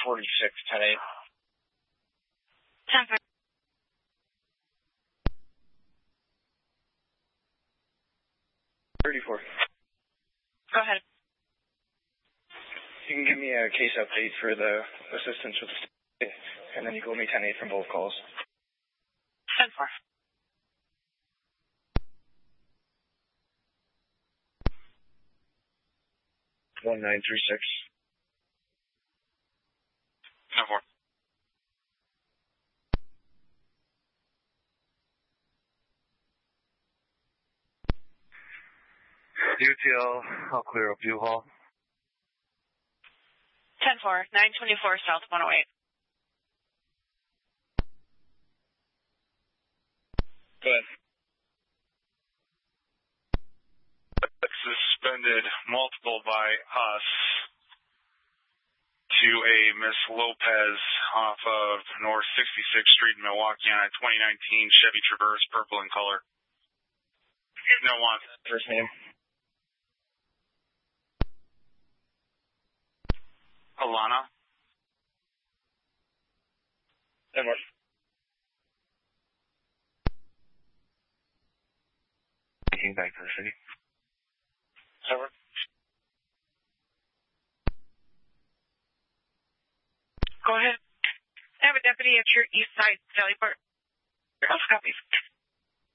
46, 10-8. 10-4. Go ahead. You can give me a case update for the assistance with the state, and then you go me 10-8 from both calls. 10-4. 1936. 10-4. UTL, I'll clear up U-Haul. 10-4. 924 South 108. Go ahead. Suspended multiple by us to a Miss Lopez off of North 66th Street in Milwaukee on a 2019 Chevy Traverse, purple in color. No one. First name. Alana. 10-4. Taking back to the city. 10-4. Go ahead. I have a deputy at your east side, Sallyport. Both copies.